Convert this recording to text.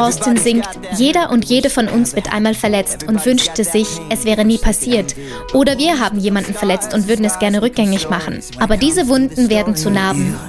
Austin singt, jeder und jede von uns wird einmal verletzt und wünschte sich, es wäre nie passiert. Oder wir haben jemanden verletzt und würden es gerne rückgängig machen. Aber diese Wunden werden zu Narben